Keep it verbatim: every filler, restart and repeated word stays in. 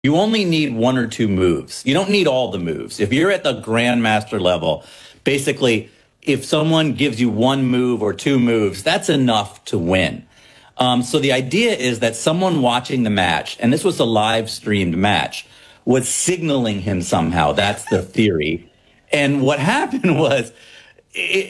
You only need one or two moves. You don't need all the moves. If you're at the grandmaster level, basically, if someone gives you one move or two moves, that's enough to win. Um, so the idea is that someone watching the match, and this was a live streamed match, was signaling him somehow. That's the theory. And what happened was, it,